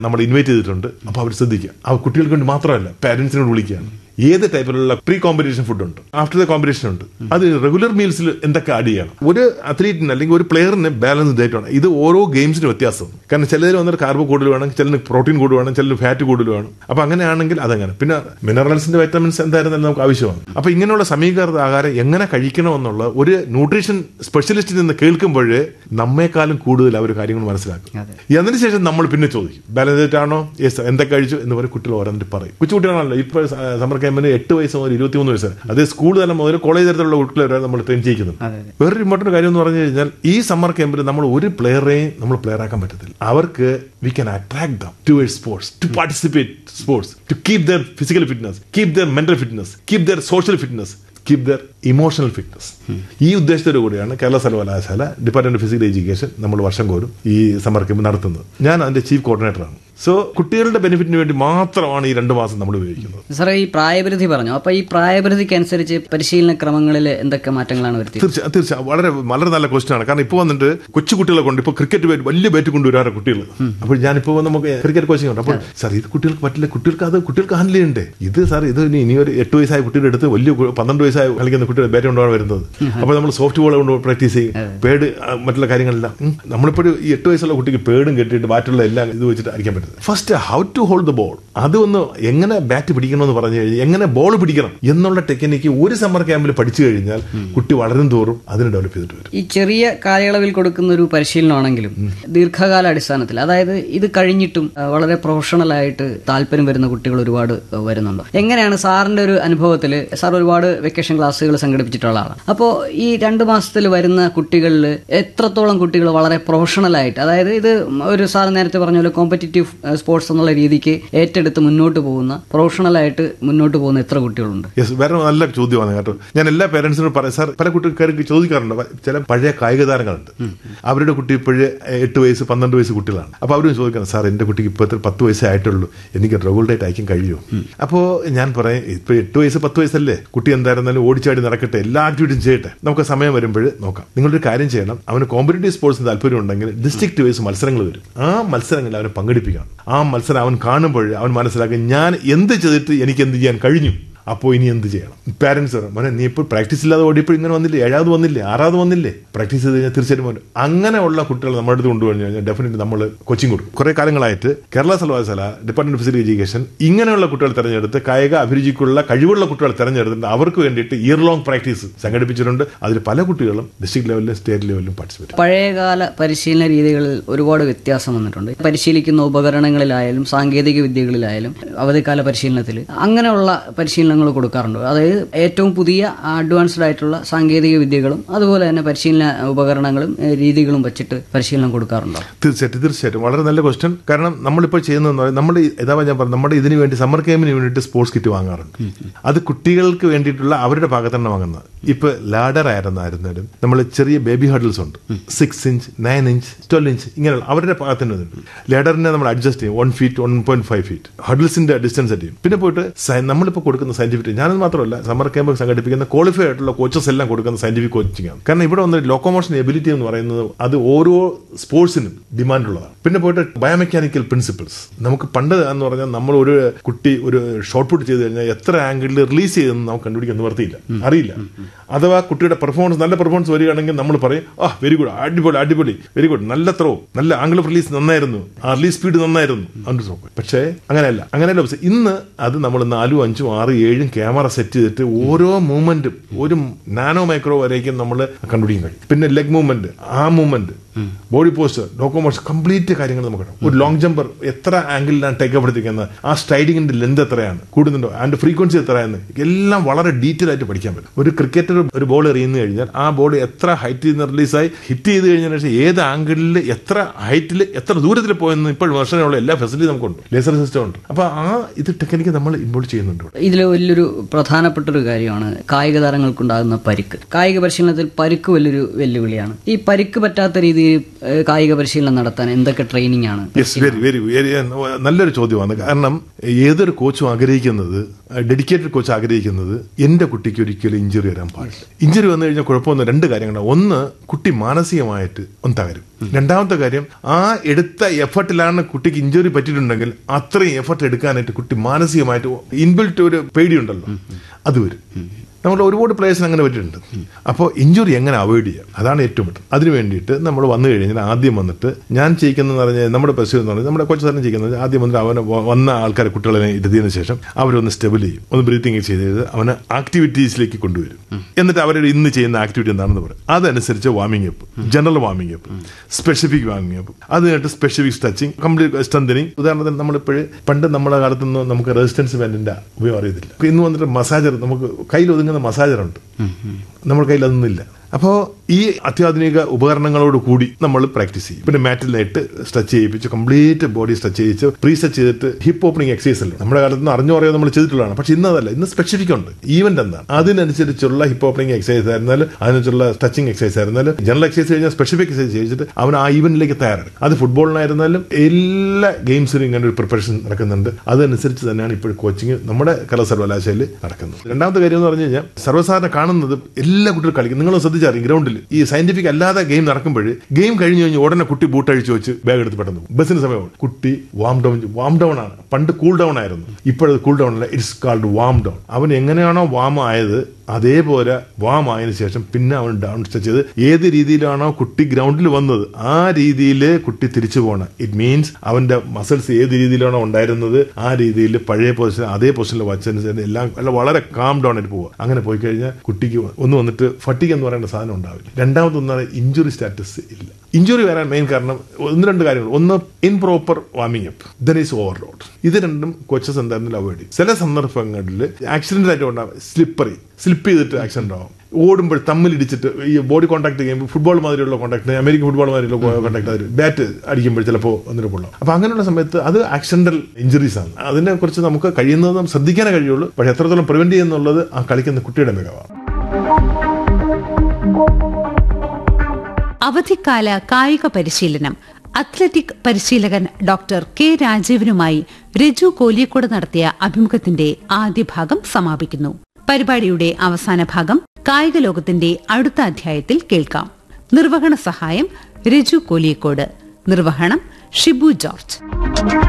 നമ്മൾ ഇൻവൈറ്റ് ചെയ്തിട്ടുണ്ട്. അപ്പോൾ അവർ ശ്രദ്ധിക്കുക, ആ കുട്ടികൾക്ക് വേണ്ടി മാത്രമല്ല പാരന്റ്സിനോട് വിളിക്കുകയാണ്. ഏത് ടൈപ്പിലുള്ള പ്രീ കോമ്പറ്റീഷൻ ഫുഡ് ഉണ്ട്, ആഫ്റ്റർ ദ കോമ്പറ്റീഷൻ ഉണ്ട്, അത് റെഗുലർ മീൽസിൽ എന്തൊക്കെ ആഡ് ചെയ്യണം. ഒരു അത്ലീറ്റിന് അല്ലെങ്കിൽ ഒരു പ്ലെയറിന് ബാലൻസ് ഡയറ്റ് വേണം. ഇത് ഓരോ ഗെയിംസിന് വ്യത്യാസം. കാരണം ചിലർ വന്നിട്ട് കാർബ് കൂടുതൽ വേണം, ചിലന് പ്രോട്ടീൻ കൂടുതൽ വേണം, ചിലന് ഫാറ്റ് കൂടുതൽ വേണം. അപ്പൊ അങ്ങനെയാണെങ്കിൽ അതങ്ങനെ. പിന്നെ മിനറൽസിന്റെ വൈറ്റമിൻസ് എന്തായിരുന്നാലും നമുക്ക് ആവശ്യമാണ്. അപ്പൊ ഇങ്ങനെയുള്ള സമീകൃത ആഹാരം എങ്ങനെ കഴിക്കണമെന്നുള്ള ഒരു ന്യൂട്രീഷൻ സ്പെഷ്യലിസ്റ്റിൽ നിന്ന് കേൾക്കുമ്പോഴേ നമ്മെക്കാളും കൂടുതൽ അവർ കാര്യങ്ങൾ മനസ്സിലാക്കും. അതിനുശേഷം നമ്മൾ പിന്നെ ചോദിക്കും, ബാലൻസ് ഡയറ്റ് ആണോ, യെസ്, എന്തൊക്കെ കഴിച്ചു എന്ന് പറയും. കുട്ടികൾ ഓരോന്നിട്ട് പറയും. കൊച്ചുകുട്ടികളാണല്ലോ ഇപ്പോൾ സമ്മർ ക്യാമ്പിന് 8 വയസ്സ് മുതൽ 23 വയസ്സ്, അതേ സ്കൂൾ തലം മുതൽ കോളേജ് തരത്തിലുള്ള കുട്ടികളെ വരെ നമ്മൾ ട്രെയിൻ ചെയ്യുന്നത്. വേറൊരു ഇമ്പോർട്ടന്റ് കാര്യം എന്ന് പറഞ്ഞു കഴിഞ്ഞാൽ ഈ സമ്മർ ക്യാമ്പിൽ നമ്മൾ ഒരു പ്ലെയറെയും നമ്മൾ പ്ലെയർ ആക്കാൻ പറ്റത്തില്ല. അവർക്ക് we can attract dum towards sports, to participate sports, to keep there physical fitness, keep there mental fitness, keep there social fitness, keep there emotional fitness. ഈ ഉദ്ദേശത്തോടു കൂടിയാണ് കേരള സർവകലാശാല ഡിപ്പാർട്ട്മെന്റ് ഓഫ് ഫിസിക്കൽ എഡ്യൂക്കേഷൻ നമ്മൾ വർഷം കോരും ഈ സമ്മർ ക്യാമ്പ് നടത്തുന്നത്. ഞാൻ അതിന്റെ ചീഫ് കോർഡിനേറ്ററാണ്. സോ കുട്ടികളുടെ ബെനിഫിറ്റിന് വേണ്ടി മാത്രമാണ് ഈ 2 മാസം നമ്മൾ ഉപയോഗിക്കുന്നത്. സാറേ, ഈ പ്രായപരിധി പറഞ്ഞു. അപ്പൊ ഈ പ്രായപരിധിക്ക് അനുസരിച്ച് പരിശീലന ക്രമങ്ങളിൽ എന്തൊക്കെ മാറ്റങ്ങളാണ് വരുത്തിയത്? തീർച്ചയായും വളരെ വളരെ നല്ല ക്വസ്റ്റ്യൻ ആണ്. കാരണം ഇപ്പോൾ വന്നിട്ട് കൊച്ചു കുട്ടികളെ കൊണ്ട് ഇപ്പോൾ ക്രിക്കറ്റ് വലിയ ബാറ്റ് കൊണ്ടുവരാറ് കുട്ടികൾ. അപ്പോൾ ഞാനിപ്പോൾ നമുക്ക് ക്രിക്കറ്റ് കോച്ചിങ് ഉണ്ട്. അപ്പോൾ സാർ ഇത് കുട്ടികൾക്ക് പറ്റില്ല, കുട്ടികൾക്ക് ഹാൻഡിൽ ചെയ്യണ്ടേ. ഇത് സാർ ഇത് ഇനി ഒരു 8 വയസ്സായ കുട്ടിയുടെ അടുത്ത് വലിയ 12 വയസ്സായ കളിക്കുന്ന കുട്ടിയുടെ ബാറ്റ് കൊണ്ടാണ് വരുന്നത്. അപ്പോൾ നമ്മൾ സോഫ്റ്റ് ബോൾ കൊണ്ട് പ്രാക്ടീസ് ചെയ്യും, പേഡ് മറ്റുള്ള കാര്യങ്ങളെല്ലാം. നമ്മളിപ്പോൾ ഈ 8 വയസ്സുള്ള കുട്ടിക്ക് പേടും കെട്ടിയിട്ട് ബാറ്റുള്ള എല്ലാം ഇത് വെച്ചിട്ട് അടിക്കാൻ പറ്റും. First how to hold the ball, അതൊന്ന് എങ്ങനെ ബാറ്റ് പിടിക്കണമെന്ന് പറഞ്ഞു കഴിഞ്ഞാൽ എങ്ങനെ ബോൾ പിടിക്കണം എന്നുള്ള ടെക്നിക്ക് ഒരു സമ്മർ ക്യാമ്പിൽ പഠിച്ചു കഴിഞ്ഞാൽ കുട്ടി വളരും തോറും അതിന് ഡെവലപ്പ് ചെയ്തിട്ട് വരും. ഈ ചെറിയ കാലയളവിൽ കൊടുക്കുന്ന ഒരു പരിശീലനമാണെങ്കിലും ദീർഘകാല അടിസ്ഥാനത്തിൽ, അതായത് ഇത് കഴിഞ്ഞിട്ടും വളരെ പ്രൊഫഷണൽ ആയിട്ട് താല്പര്യം വരുന്ന കുട്ടികൾ ഒരുപാട് വരുന്നുണ്ട്. എങ്ങനെയാണ് സാറിന്റെ ഒരു അനുഭവത്തിൽ? സാർ ഒരുപാട് വെക്കേഷൻ ക്ലാസ്സുകൾ സംഘടിപ്പിച്ചിട്ടുള്ള ആളാണ്. അപ്പോൾ ഈ 2 മാസത്തിൽ വരുന്ന കുട്ടികളിൽ എത്രത്തോളം കുട്ടികൾ വളരെ പ്രൊഫഷണൽ ആയിട്ട്, അതായത് ഇത് ഒരു സാർ നേരത്തെ പറഞ്ഞ പോലെ കോമ്പറ്റീറ്റീവ് സ്പോർട്സ് എന്നുള്ള രീതിക്ക് ഏറ്റെടുത്ത് മുന്നോട്ട് പോകുന്ന, പ്രൊഫഷണലായിട്ട് മുന്നോട്ട് പോകുന്ന എത്ര കുട്ടികളുണ്ട്? യെസ്, വേറെ നല്ല ചോദ്യമാണ് കേട്ടോ. ഞാൻ എല്ലാ പേരൻസിനോട് പറയാം, സാർ പല കുട്ടികൾക്ക് ചോദിക്കാറുണ്ട്. ചില പഴയ കായിക താരങ്ങളുണ്ട്, അവരുടെ കുട്ടി ഇപ്പോഴേ 8 വയസ്സ് 12 വയസ്സ് കുട്ടികളാണ്. അപ്പോൾ അവരും ചോദിക്കണം, സാർ എൻ്റെ കുട്ടിക്ക് ഇപ്പോഴത്തെ 10 വയസ്സേ ആയിട്ടുള്ളൂ, എനിക്ക് റെഗുലറായിട്ട് അയക്കാൻ കഴിയുമോ? അപ്പോൾ ഞാൻ പറയാം, ഇപ്പോൾ 8 വയസ്സ് 10 വയസ്സല്ലേ, കുട്ടി എന്തായിരുന്നാലും ഓടിച്ചാടി നടക്കട്ടെ, എല്ലാ ആക്ടിവിറ്റിയും ചെയ്യട്ടെ, നമുക്ക് സമയം വരുമ്പോൾ നോക്കാം. നിങ്ങളൊരു കാര്യം ചെയ്യണം, അവന് കോമ്പറ്റീറ്റീവ് സ്പോർട്സിന് താല്പര്യം ഉണ്ടെങ്കിൽ ഡിസ്ട്രിക്ട് വൈസ് മത്സരങ്ങൾ വരും. ആ മത്സരങ്ങളിൽ അവനെ പങ്കെടുപ്പിക്കണം. ആ മത്സരം അവൻ കാണുമ്പോൾ അവൻ മനസ്സിലാക്കും, ഞാൻ എന്ത് ചെയ്തിട്ട് എനിക്ക് എന്ത് ചെയ്യാൻ കഴിഞ്ഞു, അപ്പോൾ ഇനി എന്ത് ചെയ്യണം. പാരന്റ്സ് പറയും, നീ ഇപ്പോൾ പ്രാക്ടീസ് ഇല്ലാതെ ഓടിയപ്പോൾ ഇങ്ങനെ വന്നില്ലേ, 7ാമത് വന്നില്ലേ, 6ാമത് വന്നില്ലേ, പ്രാക്ടീസ് ചെയ്ത് കഴിഞ്ഞാൽ തീർച്ചയായിട്ടും വരും. അങ്ങനെയുള്ള കുട്ടികൾ നമ്മുടെ അടുത്ത് കൊണ്ടുവന്നു കഴിഞ്ഞാൽ ഡെഫിനറ്റ്ലി നമ്മൾ കോച്ചിങ് കൊടുക്കും. കുറെ കാലങ്ങളായിട്ട് കേരള സർവകലാശാല ഡിപ്പാർട്ട്മെന്റ് ഓഫ് ഫിസിക്കൽ എഡ്യൂക്കേഷൻ ഇങ്ങനെയുള്ള കുട്ടികൾ തെരഞ്ഞെടുത്ത് കായിക അഭിരുചിക്കുള്ള കഴിവുള്ള കുട്ടികൾ തെരഞ്ഞെടുത്തിട്ട് അവർക്ക് വേണ്ടിയിട്ട് ഇയർ ലോങ് പ്രാക്ടീസ് സംഘടിപ്പിച്ചിട്ടുണ്ട്. അതിൽ പല കുട്ടികളും ഡിസ്ട്രിക്ട് ലെവലിലും സ്റ്റേറ്റ് ലെവലിലും പാർട്ടിസിപ്പേറ്റ്. പഴയകാല പരിശീലന രീതികളിൽ ഒരുപാട് വ്യത്യാസം വന്നിട്ടുണ്ട്. പരിശീലിക്കുന്ന ഉപകരണങ്ങളിലായാലും സാങ്കേതിക വിദ്യകളിലായാലും അവധിക്കാല പരിശീലനത്തിൽ അങ്ങനെയുള്ള പരിശീലനങ്ങൾ കൊടുക്കാറുണ്ട്. അതായത് ഏറ്റവും പുതിയ അഡ്വാൻസ്ഡ് ആയിട്ടുള്ള സാങ്കേതിക വിദ്യകളും അതുപോലെ തന്നെ പരിശീലന ഉപകരണങ്ങളും രീതികളും വെച്ചിട്ട് പരിശീലനം കൊടുക്കാറുണ്ടോ? തീർച്ചയായിട്ടും വളരെ നല്ല ക്വസ്റ്റ്യൻ. കാരണം നമ്മളിപ്പോൾ ചെയ്യുന്നത് നമ്മൾ ഞാൻ പറഞ്ഞു, നമ്മുടെ ഇതിനു വേണ്ടി സമ്മർ ക്യാമ്പിന് വേണ്ടിയിട്ട് സ്പോർട്സ് കിറ്റ് വാങ്ങാറുണ്ട്. അത് കുട്ടികൾക്ക് വേണ്ടിയിട്ടുള്ള അവരുടെ ഭാഗത്താണ് വാങ്ങുന്നത്. ഇപ്പൊ ലാഡർ ആയിരുന്നാലും നമ്മൾ ചെറിയ ബേബി ഹഡിൽസ് ഉണ്ട്, 6 ഇഞ്ച് 9 ഇഞ്ച് 12 ഇഞ്ച് ഇങ്ങനെയുള്ള അവരുടെ ഭാഗത്തിന് ലാഡറിനെ നമ്മൾ അഡ്ജസ്റ്റ് ചെയ്യും. 1 ഫീറ്റ് 1.5 ഫീറ്റ് ഹഡിൽസിന്റെ ഡിസ്റ്റൻസ് ചെയ്യും. പിന്നെ പോയിട്ട് നമ്മളിപ്പോൾ കൊടുക്കുന്ന സയന്റിഫിക്, ഞാനത് മാത്രമല്ല സമ്മർ ക്യാമ്പ് സംഘടിപ്പിക്കുന്ന ക്വാളിഫൈഡ് ആയിട്ടുള്ള കോച്ചസ് എല്ലാം കൊടുക്കുന്ന സയന്റിഫിക് കോച്ചിങ് ആണ്. കാരണം ഇവിടെ വന്ന ലോക്കോമോഷൻ എബിലിറ്റി എന്ന് പറയുന്നത് അത് ഓരോ സ്പോർട്സിനും ഡിമാൻഡ് ഉള്ളതാണ്. പിന്നെ പോയിട്ട് ബയോമെക്കാനിക്കൽ പ്രിൻസിപ്പിൾസ്, നമുക്ക് പണ്ട് എന്ന് പറഞ്ഞാൽ നമ്മൾ ഒരു കുട്ടി ഒരു ഷോർട്ട് പുട്ട് ചെയ്ത് കഴിഞ്ഞാൽ എത്ര ആംഗിളിൽ റിലീസ് ചെയ്തെന്ന് നമുക്ക് കണ്ടുപിടിക്കാൻ നിവർത്തിയില്ല, അറിയില്ല. അഥവാ കുട്ടിയുടെ പെർഫോമൻസ് നല്ല പെർഫോമൻസ് വരികയാണെങ്കിൽ നമ്മൾ പറയും, വെരി ഗുഡ്, അടിപൊളി, വെരി ഗുഡ്, നല്ല ത്രോ, നല്ല ആംഗിൾ ഓഫ് റിലീസ് നന്നായിരുന്നു, ആ റിലീസ് സ്പീഡ് നന്നായിരുന്നു. പക്ഷേ അങ്ങനെയല്ല. ഇന്ന് അത് നമ്മൾ 4, 5, 6, 7 ക്യാമറ സെറ്റ് ചെയ്തിട്ട് ഓരോ മൂവ്മെന്റും ഒരു നാനോ മൈക്രോ വരേക്കും നമ്മൾ കണ്ടുപിടിക്കാൻ കഴിയും. പിന്നെ ലെഗ് മൂവ്മെന്റ്, ആ movement, body poster, locomotion, complete കാര്യങ്ങൾ നമുക്ക് കിട്ടും. ഒരു ലോങ് ജമ്പർ എത്ര ആംഗിളിലാണ് ടേക്ക് ഓഫ് എടുത്തിരിക്കുന്നത്, ആ സ്ട്രൈഡിങ്ങിന്റെ ലെന്ത് എത്രയാണ് കൂടുന്നുണ്ടോ, അതിന്റെ ഫ്രീക്വൻസി എത്രയാണ്, എല്ലാം വളരെ ഡീറ്റെയിൽ ആയിട്ട് പഠിക്കാൻ പറ്റും. ഒരു ക്രിക്കറ്റർ ഒരു ബോൾ എറിയുന്നു കഴിഞ്ഞാൽ ആ ബോൾ എത്ര ഹൈറ്റിൽ നിന്ന് റിലീസായി ഹിറ്റ് ചെയ്ത് കഴിഞ്ഞാൽ ഏത് ആംഗിളിൽ എത്ര ഹൈറ്റിൽ എത്ര ദൂരത്തിൽ പോയെന്ന് ഇപ്പോൾ വർഷങ്ങളുള്ള എല്ലാ ഫെസിലിറ്റി നമുക്കുണ്ട്, ലേസർ സിസ്റ്റം ഉണ്ട്. അപ്പൊ ആ ഇത് ടെക്നിക്ക് നമ്മൾ ഇൻവോൾവ് ചെയ്യുന്നുണ്ട്. ഇതിൽ വലിയൊരു പ്രധാനപ്പെട്ട ഒരു കാര്യമാണ് കായിക താരങ്ങൾക്കുണ്ടാകുന്ന പരിക്ക്. കായിക പരിശീലനത്തിൽ പരിക്ക് വലിയൊരു വെല്ലുവിളിയാണ്. ഈ പരിക്ക് പറ്റാത്ത രീതിയിൽ രീതിയിൽ കായിക പരിശീലനം നടത്താൻ എന്തൊക്കെ ട്രെയിനിങ് ആണ്? വെരി നല്ലൊരു ചോദ്യമാണ്. കാരണം ഏതൊരു കോച്ചും ആഗ്രഹിക്കുന്നത്, ഡെഡിക്കേറ്റഡ് കോച്ച് ആഗ്രഹിക്കുന്നത് എന്റെ കുട്ടിക്ക് ഒരിക്കലും ഇഞ്ചുറി വരാൻ പാടില്ല. ഇഞ്ചുറി വന്നു കഴിഞ്ഞാൽ കുഴപ്പമൊന്നും രണ്ട് കാര്യങ്ങളാണ്. ഒന്ന്, കുട്ടി മാനസികമായിട്ട് ഒന്ന് തകരും. രണ്ടാമത്തെ കാര്യം, ആ എടുത്ത എഫർട്ടിലാണ് കുട്ടിക്ക് ഇഞ്ചുറി പറ്റിയിട്ടുണ്ടെങ്കിൽ അത്രയും എഫർട്ട് എടുക്കാനായിട്ട് കുട്ടി മാനസികമായിട്ട് ഇൻബിൽറ്റ് ഒരു പേടിയുണ്ടല്ലോ, അത് വരും. നമ്മൾ ഒരുപാട് പ്ലേയേഴ്സിന് അങ്ങനെ പറ്റിയിട്ടുണ്ട്. അപ്പോൾ ഇഞ്ചുറി എങ്ങനെ അവോയ്ഡ് ചെയ്യാം, അതാണ് ഏറ്റവും ബെറ്റർ. അതിന് വേണ്ടിയിട്ട് നമ്മൾ വന്നു കഴിഞ്ഞാൽ ആദ്യം വന്നിട്ട് ഞാൻ ചെയ്യിക്കുന്നതെന്ന് പറഞ്ഞാൽ, നമ്മുടെ പരിശീലനം എന്ന് പറഞ്ഞാൽ നമ്മുടെ കോച്ച് തന്നെ ചെയ്യുന്നത്, ആദ്യം വന്നിട്ട് അവനെ വന്ന ആൾക്കാരെ കുട്ടികളെ ഇരുത്തിയതിനു ശേഷം അവരൊന്ന് സ്റ്റെബിൾ ചെയ്യും, ഒന്ന് ബ്രീത്തിങ് ചെയ്ത് അവനെ ആക്ടിവിറ്റീസിലേക്ക് കൊണ്ടുവരും. എന്നിട്ട് അവരുടെ ഇന്ന് ചെയ്യുന്ന ആക്ടിവിറ്റി എന്താണെന്ന് പറയും. അതനുസരിച്ച് warming up, general warming up, specific warming up, അത് കഴിഞ്ഞിട്ട് സ്പെസിഫിക് സ്ട്രെച്ചിങ്, കംപ്ലീറ്റ് സ്ട്രെന്തനിങ്. ഉദാഹരണത്തിന് നമ്മളിപ്പോഴും പണ്ട് നമ്മുടെ കാലത്തൊന്നും നമുക്ക് റെസിസ്റ്റൻസ് ബാൻഡിന്റെ ഉപയോഗം അറിയത്തില്ല. ഇന്ന് വന്നിട്ട് മസാജർ, നമുക്ക് കയ്യിൽ ഒതുങ്ങുന്ന മസാജറുണ്ട്, നമ്മുടെ കയ്യിൽ അതൊന്നും ഇല്ല. അപ്പോൾ ഈ അത്യാധുനിക ഉപകരണങ്ങളോട് കൂടി നമ്മൾ പ്രാക്ടീസ് ചെയ്യും. പിന്നെ മാറ്റിലായിട്ട് സ്ട്രെച്ച് ചെയ്യിപ്പിച്ച് complete body stretch ചെയ്യിച്ച് pre stretch ചെയ്തിട്ട് ഹിപ്പ് ഓപ്പണിംഗ് എക്സസൈസ് അല്ലേ നമ്മുടെ കാലത്ത് നിന്ന് അറിഞ്ഞോ അറിയോ നമ്മൾ ചെയ്തിട്ടുള്ളതാണ്. പക്ഷെ ഇന്ന് അതല്ല, ഇന്ന് സ്പെസിഫിക് ഉണ്ട്. ഈവന്റ് എന്താണ് അതിനനുസരിച്ചുള്ള ഹിപ്പ് ഓപ്പണിംഗ് എക്സസൈസ് ആയിരുന്നാലും അതിനനുസരിച്ചുള്ള സ്ട്രെച്ചിങ് എക്സസൈസ് ആയിരുന്നാലും ജനറൽ എക്സസൈസ് കഴിഞ്ഞാൽ സ്പെസിഫിക് എക്സസൈസ് ചെയ്തിട്ട് അവൻ ആ ഈവന്റിലേക്ക് തയ്യാറാണ്. അത് ഫുട്ബോളിനായിരുന്നാലും എല്ലാ ഗെയിംസിനും ഇങ്ങനെ ഒരു പ്രിപ്പറേഷൻ നടക്കുന്നുണ്ട്. അതനുസരിച്ച് തന്നെയാണ് ഇപ്പോൾ കോച്ചിങ് നമ്മുടെ കേരള സർവകലാശാലയിൽ നടക്കുന്നത്. രണ്ടാമത്തെ കാര്യം എന്ന് പറഞ്ഞു കഴിഞ്ഞാൽ, സർവ്വസാധാരണ കാണുന്നത് എല്ലാ കുട്ടികളും കളിക്കും. നിങ്ങൾ ശ്രദ്ധിച്ചറിയും ഗ്രൗണ്ടിൽ ഈ സയന്റിഫിക് അല്ലാതെ ഗെയിം നടക്കുമ്പോൾ ഗെയിം കഴിഞ്ഞ് കഴിഞ്ഞ് ഉടനെ കുട്ടി ബൂട്ട് അഴിച്ചു വെച്ച് ബാഗ് എടുത്ത് പെട്ടെന്ന് ബസ്സിന് സമയമാണ്. കുട്ടി വാം ഡൗൺ ആണ്. പണ്ട് കൂൾ ഡൗൺ ആയിരുന്നു, ഇപ്പോഴത് കൂൾ ഡൗൺ അല്ല, ഇറ്റ്സ് കാൾഡ് വാം ഡൗൺ. അവൻ എങ്ങനെയാണോ വാം ആയത് അതേപോലെ വാം ആയതിനു ശേഷം പിന്നെ അവൻ ഡൗൺ സ്ട്രെച്ച് ചെയ്ത് ഏത് രീതിയിലാണോ കുട്ടി ഗ്രൗണ്ടിൽ വന്നത് ആ രീതിയിൽ കുട്ടി തിരിച്ചു പോകണം. ഇറ്റ് മീൻസ് അവന്റെ മസിൽസ് ഏത് രീതിയിലാണോ ഉണ്ടായിരുന്നത് ആ രീതിയിൽ പഴയ പൊസിഷൻ അതേ പൊസിഷനിൽ വച്ചതിന് എല്ലാം വളരെ കാം ഡൗൺ ആയിട്ട് പോവുക. അങ്ങനെ പോയി കഴിഞ്ഞാൽ കുട്ടിക്ക് ഒന്ന് വന്നിട്ട് ഫട്ടിക് എന്ന് പറയുന്ന സാധനം ഉണ്ടാവില്ല. രണ്ടാമതൊന്നാണ് ഇഞ്ചുറി സ്റ്റാറ്റസ് ഇല്ല. ഇഞ്ചുറി വരാൻ മെയിൻ കാരണം ഒന്ന് രണ്ട് കാര്യങ്ങൾ. ഒന്ന്, improper warming up, then is overload. ഇത് രണ്ടും കോച്ചസ് എന്തായാലും അവോയ്ഡ് ചെയ്യും. ചില സന്ദർഭങ്ങളിൽ ആക്സിഡന്റ് ആയിട്ട് ഉണ്ടാവും, സ്ലിപ്പ് ചെയ്തിട്ട് ആക്സിഡന്റ് ആവും. ഓടുമ്പോൾ തമ്മിലിടിച്ചിട്ട് ഈ ബോഡി കോൺടാക്ട് ചെയ്യുമ്പോൾ ഫുട്ബോൾ മാതിരിയുള്ള കോൺടാക്ട്, അമേരിക്കൻ ഫുട്ബോൾ മാതിരിയുള്ള കോൺടാക്ട്, ബാറ്റ് അടിക്കുമ്പോൾ ചിലപ്പോൾ വന്നിട്ട് കൊള്ളാം. അപ്പൊ അങ്ങനെയുള്ള സമയത്ത് അത് ആക്സിഡന്റൽ ഇഞ്ചുറീസ് ആണ്. അതിനെ കുറിച്ച് നമുക്ക് കഴിയുന്നതും ശ്രദ്ധിക്കാനേ കഴിയുള്ളൂ. പക്ഷെ എത്രത്തോളം പ്രിവെന്റ് ചെയ്യുന്നുള്ളത് ആ കളിക്കുന്ന കുട്ടിയുടെ മികവാണ്. അവധിക്കാല കായിക പരിശീലനം അത്ലറ്റിക് പരിശീലകൻ ഡോക്ടർ കെ രാജീവനുമായി രജു കോലിയക്കോട് നടത്തിയ അഭിമുഖത്തിന്റെ ആദ്യ ഭാഗം സമാപിക്കുന്നു. പരിപാടിയുടെ അവസാന ഭാഗം കായിക ലോകത്തിന്റെ അടുത്ത അധ്യായത്തിൽ കേൾക്കാം. നിർവഹണ സഹായം രജു കോലിയക്കോട്. നിർവഹണം ഷിബു ജോർജ്.